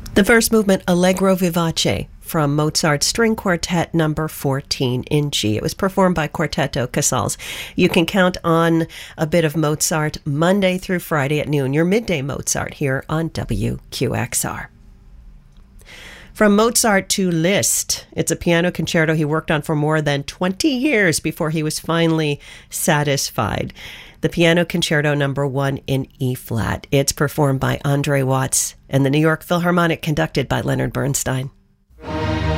The first movement, Allegro Vivace, from Mozart's String Quartet number 14 in G. It was performed by Quartetto Casals. You can count on a bit of Mozart Monday through Friday at noon, your midday Mozart here on WQXR. From Mozart to Liszt, it's a piano concerto he worked on for more than 20 years before he was finally satisfied. The Piano Concerto number 1 in E-flat. It's performed by Andre Watts and the New York Philharmonic, conducted by Leonard Bernstein.